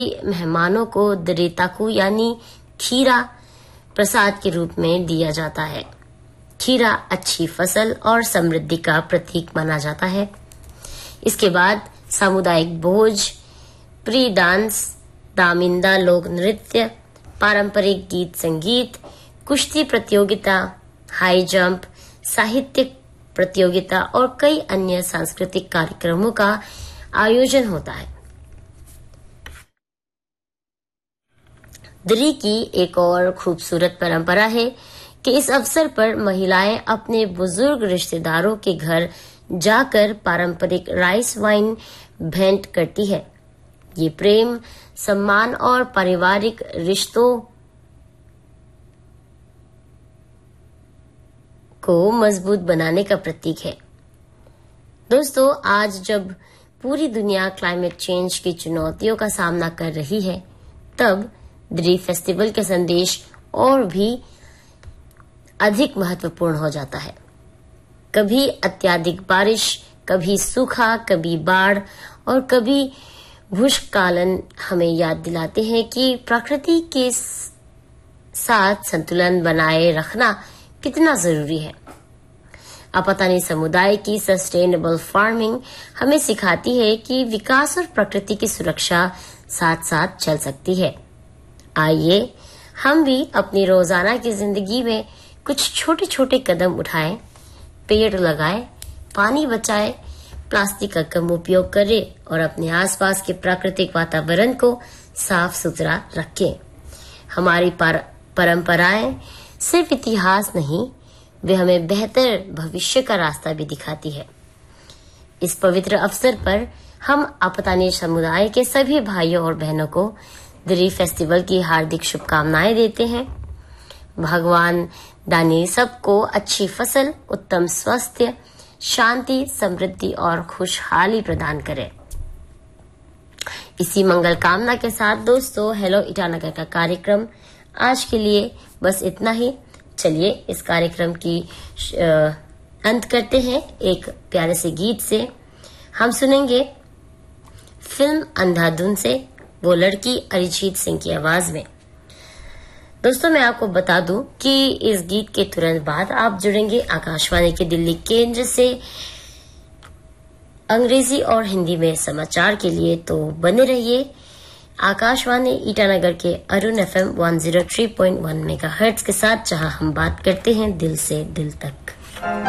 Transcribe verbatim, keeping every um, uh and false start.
मेहमानों को दरेताकू यानी खीरा प्रसाद के रूप में दिया जाता है। खीरा अच्छी फसल और समृद्धि का प्रतीक माना जाता है। इसके बाद सामुदायिक भोज, प्री डांस, दामिंदा लोक नृत्य, पारंपरिक गीत संगीत, कुश्ती प्रतियोगिता, हाई जंप, साहित्यिक प्रतियोगिता और कई अन्य सांस्कृतिक कार्यक्रमों का आयोजन होता है। दरी की एक और खूबसूरत परंपरा है कि इस अवसर पर महिलाएं अपने बुजुर्ग रिश्तेदारों के घर जाकर पारंपरिक राइस वाइन भेंट करती है। ये प्रेम, सम्मान और पारिवारिक रिश्तों को मजबूत बनाने का प्रतीक है। दोस्तों, आज जब पूरी दुनिया क्लाइमेट चेंज की चुनौतियों का सामना कर रही है, तब दरी फेस्टिवल का संदेश और भी अधिक महत्वपूर्ण हो जाता है। कभी अत्यधिक बारिश, कभी सूखा, कभी बाढ़ और कभी भूस्खलन हमें याद दिलाते हैं कि प्रकृति के साथ संतुलन बनाए रखना कितना जरूरी है। आपतानी समुदाय की सस्टेनेबल फार्मिंग हमें सिखाती है कि विकास और प्रकृति की सुरक्षा साथ साथ चल सकती है। आइए हम भी अपनी रोजाना की जिंदगी में कुछ छोटे छोटे कदम उठाएं, पेड़ लगाएं, पानी बचाएं, प्लास्टिक का कम उपयोग करें और अपने आसपास के प्राकृतिक वातावरण को साफ सुथरा रखें। हमारी परंपराएं सिर्फ इतिहास नहीं, वे हमें बेहतर भविष्य का रास्ता भी दिखाती है। इस पवित्र अवसर पर हम आपतानी समुदाय के सभी भाइयों और बहनों को दरी फेस्टिवल की हार्दिक शुभकामनाएं देते हैं। भगवान दानी सबको अच्छी फसल, उत्तम स्वास्थ्य, शांति, समृद्धि और खुशहाली प्रदान करे। इसी मंगल कामना के साथ दोस्तों, हेलो ईटानगर का कार्यक्रम आज के लिए बस इतना ही। चलिए इस कार्यक्रम की अंत करते हैं एक प्यारे से गीत से। हम सुनेंगे फिल्म अंधाधुन से वो लड़की अरिजीत सिंह की आवाज में। दोस्तों, मैं आपको बता दूं कि इस गीत के तुरंत बाद आप जुड़ेंगे आकाशवाणी के दिल्ली केंद्र से अंग्रेजी और हिंदी में समाचार के लिए, तो बने रहिए आकाशवाणी ईटानगर के अरुण एफएम एक सौ तीन पॉइंट एक मेगाहर्ट्ज के साथ, जहां हम बात करते हैं दिल से दिल तक।